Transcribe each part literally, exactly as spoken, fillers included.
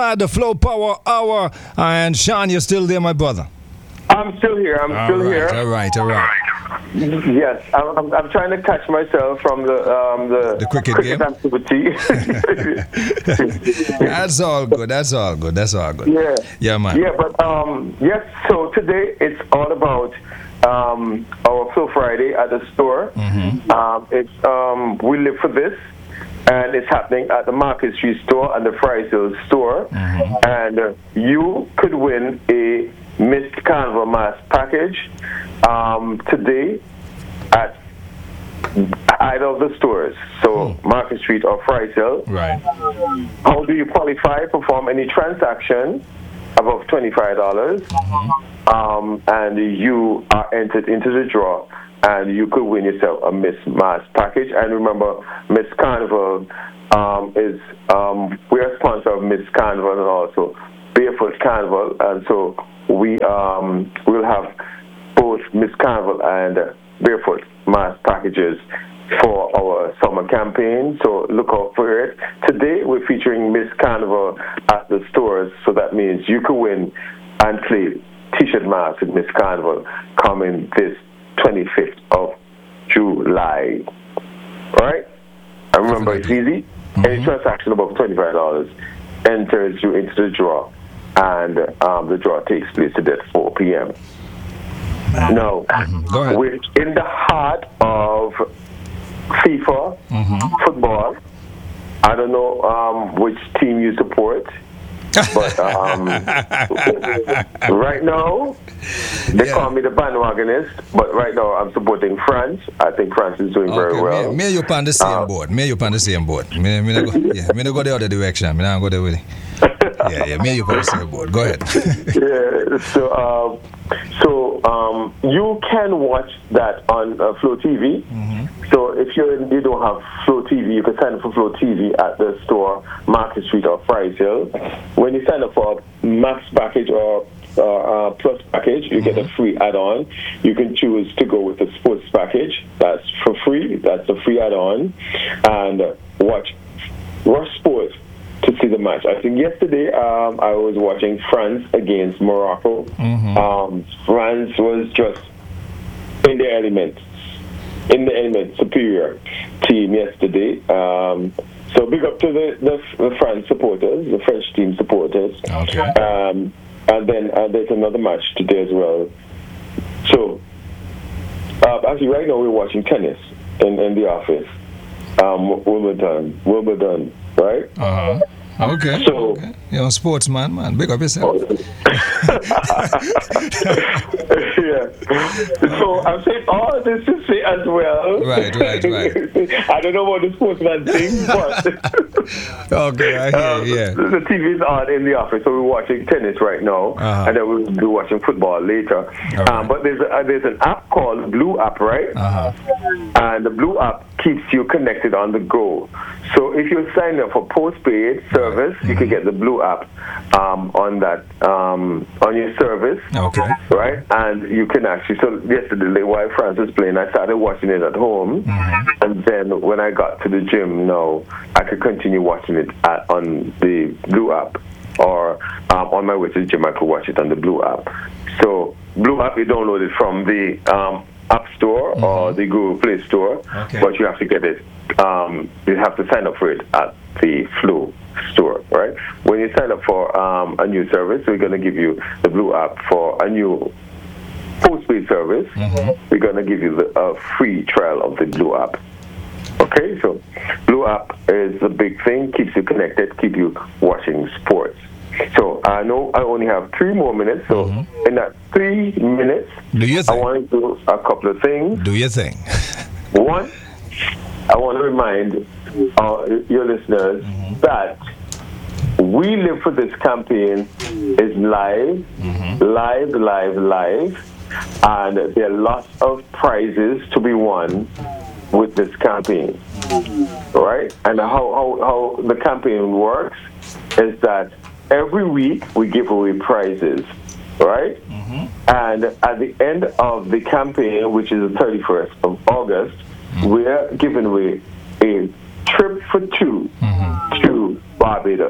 At the Flow Power Hour. And Sean, you're still there, my brother? I'm still here. I'm all still right, here. All right, all right. Yes, I'm, I'm, I'm trying to catch myself from the um, the, The cricket game? activity. That's all good. That's all good. That's all good. Yeah. Yeah, man. Yeah, but um, yes. So today it's all about um, our Flow Friday at the store. Mm-hmm. Um, it's um, we live for this. And it's happening at the Market Street store and the Fry Hill store. Mm-hmm. And uh, you could win a Missed Carnival Mask package um, today at either of the stores. So Hmm. Market Street or Fry Hill. Right. How do you qualify? Perform any transaction above twenty-five dollars. Mm-hmm. Um, and you are entered into the draw. And you could win yourself a Miss Mass package. And remember, Miss Carnival um, is, um, we're a sponsor of Miss Carnival and also Barefoot Carnival. And so we um, will have both Miss Carnival and uh, Barefoot Mass packages for our summer campaign. So look out for it. Today, we're featuring Miss Carnival at the stores. So that means you can win and play T-shirt masks with Miss Carnival coming this twenty-fifth of July. All right? And remember, it's easy. Mm-hmm. Any transaction above twenty-five dollars enters you into the draw. And um, the draw takes place today at four p.m. Now, Mm-hmm. Go ahead. we're in the heart of FIFA Mm-hmm. football. I don't know um, which team you support. But um, right now, they Yeah. call me the bandwagonist. But right now, I'm supporting France. I think France is doing very Okay, well. me, me and you on the same Uh, board. Me and you on the same board. Me, me, not go, yeah, me not go the other direction. Me not go there with it. Yeah, yeah, me and you on the same board. Go ahead. Yeah. So, um, so um, you can watch that on uh, Flow T V. Mm-hmm. So if you you don't have Flow T V, you can sign up for Flow T V at the store, Market Street or Fry Hill. When you sign up for a Max package or uh, uh, Plus package, you get a free add-on. You can choose to go with the Sports package. That's for free. That's a free add-on. And uh, watch Rush Sports to see the match. I think yesterday um, I was watching France against Morocco. Mm-hmm. Um, France was just in the element, in the element superior team yesterday. Um, so big up to the, the, the France supporters, the French team supporters. Okay. Um, and then uh, there's another match today as well. So uh, actually right now we're watching tennis in, in the office. Um, Wimbledon, Wimbledon, right? Uh-huh. Okay. So- okay. You're a sportsman, man. Big up yourself. Yeah. So I'm saying all this to say as well. Right, right, right. I don't know what the sportsman thinks, but Okay, I hear um, you, yeah. the T V is on in the office, so we're watching tennis right now, Uh-huh. and then we'll be watching football later. All Um, but there's a, uh, there's an app called Blue App, right? Uh-huh. And the Blue App keeps you connected on the go. So if you sign up for postpaid service, you can get the Blue App um, on that um, on your service. Okay. Right, and you can actually. So yesterday, while France was playing, I started watching it at home, Mm-hmm. and then when I got to the gym, now I could continue watching it at, on the Blue App, or um, on my way to the gym, I could watch it on the Blue App. So Blue App, you download it from the um, App Store Mm-hmm. or the Google Play Store, Okay. but you have to get it. Um, you have to sign up for it at the Flow store, right? When you sign up for um, a new service, we're going to give you the Blue App for a new postpaid service. Mm-hmm. We're going to give you the, a free trial of the Blue App. Okay, so Blue App is a big thing, keeps you connected, keep you watching sports. So I know I only have three more minutes, so Mm-hmm. in that three minutes, Do your I thing. want to do a couple of things. Do your thing. One, I want to remind uh, your listeners Mm-hmm. that We Live for This campaign is live, Mm-hmm. live, live, live, and there are lots of prizes to be won with this campaign. All right? And how, how, how the campaign works is that every week we give away prizes, right? Mm-hmm. And at the end of the campaign, which is the thirty-first of August, we're giving away a trip for two Mm-hmm. to Barbados.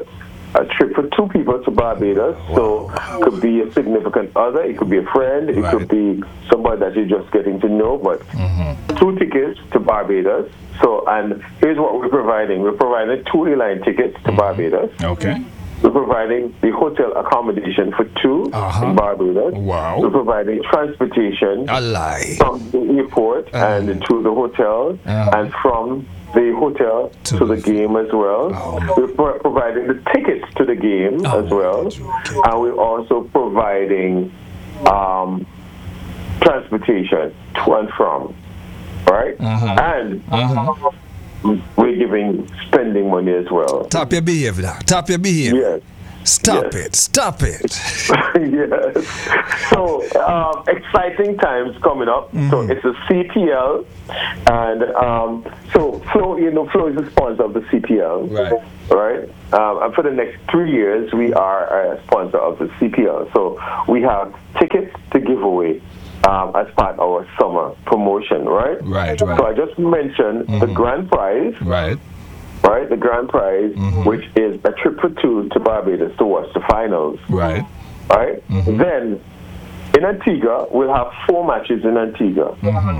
a trip for two people to Barbados. Wow. So it could be a significant other, it could be a friend, it Right. could be somebody that you're just getting to know, but Mm-hmm. two tickets to Barbados. So, and here's what we're providing. We're providing two airline tickets to Mm-hmm. Barbados. Okay. We're providing the hotel accommodation for two Uh-huh. in Barbados. Wow. We're providing transportation A lie. from the airport and to the hotel, Uh-huh. and from the hotel To to, the- the game as well. Oh. We're pro- providing the tickets to the game Oh, as well, okay. and we're also providing um, transportation to and from. Right? Uh-huh. And Uh-huh. we're giving spending money as well. Tap your behavior. Tap your behavior. Yes. Stop Yes. it. Stop it. Yes. So um, exciting times coming up. So it's a C P L, and um, so Flow, you know, Flow is a sponsor of the C P L, Right. Right. Um, and for the next three years, we are a sponsor of the C P L. So we have tickets to give away um, as part of our summer promotion. Right. Right, right. So I just mentioned the grand prize. Right. Right, the grand prize, which is a trip for two to Barbados to watch the finals. Right. Right? Then, in Antigua, we'll have four matches in Antigua.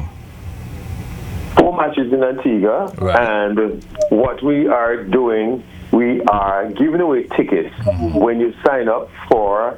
Four matches in Antigua, Right. and what we are doing, we are giving away tickets when you sign up for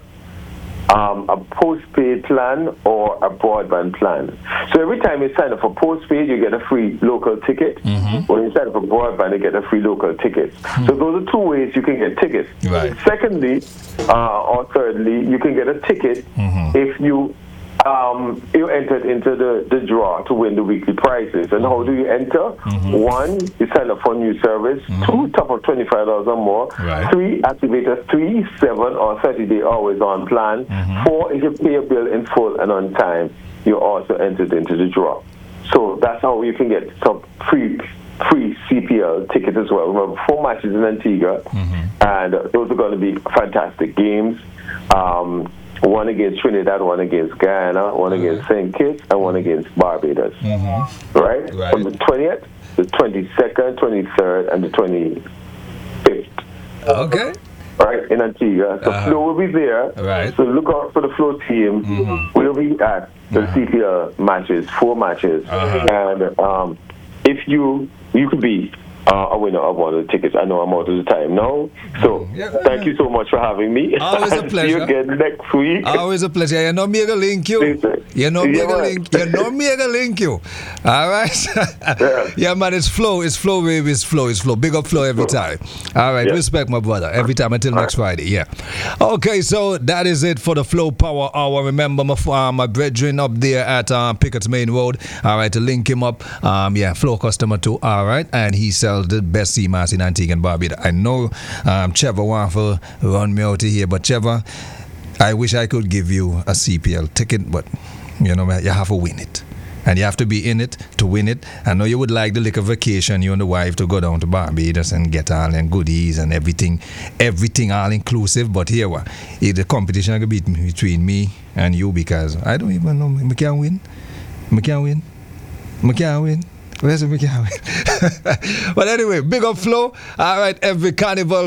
um, a postpaid plan or a broadband plan. So every time you sign up for postpaid, you get a free local ticket. When you sign up for broadband, you get a free local ticket. So those are two ways you can get tickets. Right. Secondly, uh, or thirdly, you can get a ticket if you um, you entered into the, the draw to win the weekly prizes. And how do you enter? One, you sign up for a new service. Two, top of twenty-five dollars or more. Right. Three, activate a three, seven, or thirty-day always on plan. Four, if you pay a bill in full and on time, you also entered into the draw. So that's how you can get some free free C P L tickets as well. Remember, four matches in Antigua, and uh, those are going to be fantastic games. Um, one against Trinidad, one against Guyana, one against Saint Kitts, and one against Barbados. Right? Right. From the twentieth, the twenty-second, twenty-third, and the twenty-fifth. Okay. Right, in Antigua. So Uh-huh. Flo will be there. Right. So look out for the Flo team. We'll be at the C P L matches, four matches. Uh-huh. And um, if you, you could be uh, a winner of one of the tickets. I know I'm out of the time now. So Yeah. thank you so much for having me. Always a And pleasure. See you again next week. Always a pleasure. You know me gonna link you. Listen. You know me Yeah, gonna man. link. You know me gonna link you. All right. Yeah. Yeah, man. It's flow. It's flow, baby. It's flow. It's flow. Big up flow every time. All right. Yeah. Respect my brother every time until next Friday. Yeah. Okay. So that is it for the Flow Power Hour. Remember my uh, my brethren up there at uh, Pickett's Main Road. All right. To link him up. Um. Yeah. Flow customer too. All right. And he sells the best sea mass in Antigua and Barbuda. I know. Um. Trevor want to run me out of here, but Trevor, I wish I could give you a C P L ticket, but you know, you have to win it. And you have to be in it to win it. I know you would like the little vacation, you and the wife, to go down to Barbados and get all them goodies and everything, everything all inclusive. But here, what? If the competition could be between me and you, because I don't even know, I can't win. I can't win. I can't win. Where's the I can't win? But anyway, big up Flow. All right, every carnival